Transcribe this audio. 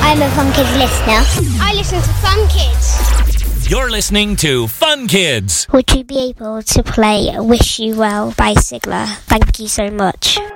I'm a Fun Kids listener. I listen to Fun Kids. You're listening to Fun Kids. Would you be able to play Wish You Well by Sigler? Thank you so much.